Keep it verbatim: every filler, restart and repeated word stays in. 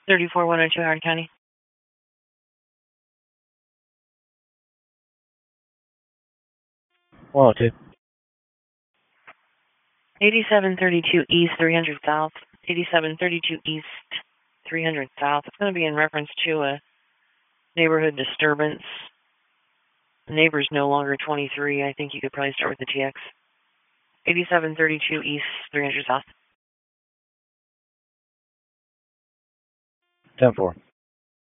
thirty-four one oh two, Howard County. one oh two. eighty-seven thirty-two East, three hundred South. eighty-seven thirty-two East, three hundred South. It's going to be in reference to a neighborhood disturbance. The neighbor's no longer twenty-three. I think you could probably start with the T X. eighty-seven thirty-two East, three hundred South. ten four.